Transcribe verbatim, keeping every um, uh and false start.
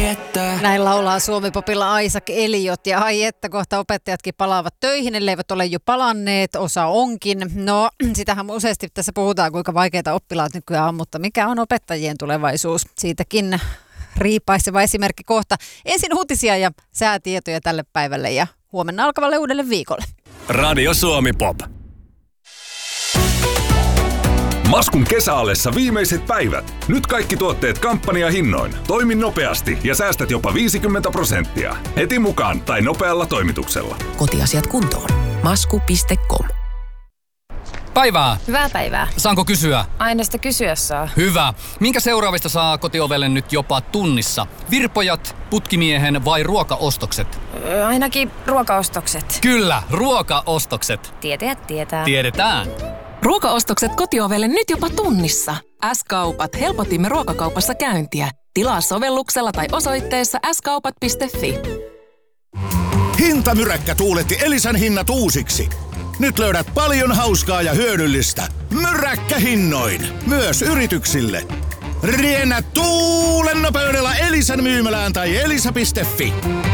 että... Näin laulaa Suomi-popilla Isaac Elliot ja ai että kohta opettajatkin palaavat töihin, elleivät ole jo palanneet, osa onkin. No sitähän useasti tässä puhutaan, kuinka vaikeita oppilaat nykyään on, mutta mikä on opettajien tulevaisuus? Siitäkin riipaiseva esimerkki kohta. Ensin uutisia ja säätietoja tälle päivälle ja huomenna alkavalle uudelle viikolle. Radio Suomi Pop. Maskun kesäallessa viimeiset päivät. Nyt kaikki tuotteet kampanjahinnoin. Toimi nopeasti ja säästät jopa viisikymmentä prosenttia. Heti mukaan tai nopealla toimituksella. Kotiasiat kuntoon. masku piste com. Päivää. Hyvää päivää. Saanko kysyä? Aina sitä kysyä saa. Hyvä. Minkä seuraavista saa kotiovelle nyt jopa tunnissa? Virpojat, putkimiehen vai ruokaostokset? Öö, ainakin ruokaostokset. Kyllä, ruokaostokset. Tietäjät tietää. Tiedetään. Ruokaostokset kotiovelle nyt jopa tunnissa. S-kaupat helpotimme ruokakaupassa käyntiä. Tilaa sovelluksella tai osoitteessa s kaupat piste f i. Hintamyräkkä tuuletti Elisan hinnat uusiksi. Nyt löydät paljon hauskaa ja hyödyllistä. Myräkkähinnoin. Myös yrityksille. Riennä tuulen nopeudella Elisan myymälään tai elisa piste f i.